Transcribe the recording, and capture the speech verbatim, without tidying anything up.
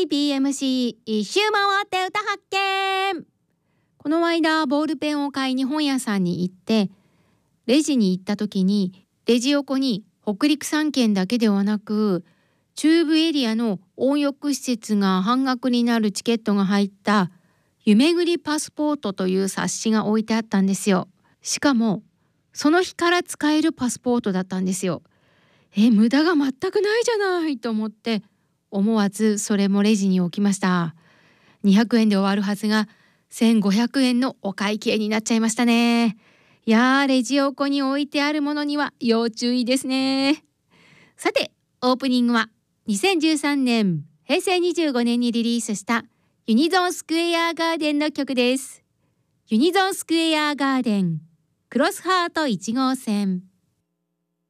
ーピーエムシー 一周回って歌発見。この間ボールペンを買いに本屋さんに行ってレジに行った時にレジ横に北陸さんけんだけではなく中部エリアの温浴施設が半額になるチケットが入った夢ぐりパスポートという冊子が置いてあったんですよ。しかもその日から使えるパスポートだったんですよ。え、無駄が全くないじゃないと思って思わずそれもレジに置きました。にひゃくえんで終わるはずがせんごひゃくえんのお会計になっちゃいましたね。いやー、レジ横に置いてあるものには要注意ですね。さて、オープニングはにせんじゅうさんねんへいせいにじゅうごねんにリリースしたユニゾンスクエアガーデンの曲です。ユニゾンスクエアガーデンクロスハートいち号線。